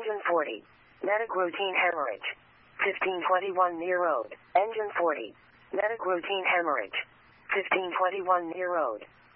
Engine 40. Medic routine hemorrhage. 1521 near road. Engine 40. Medic routine hemorrhage. 1521 near road.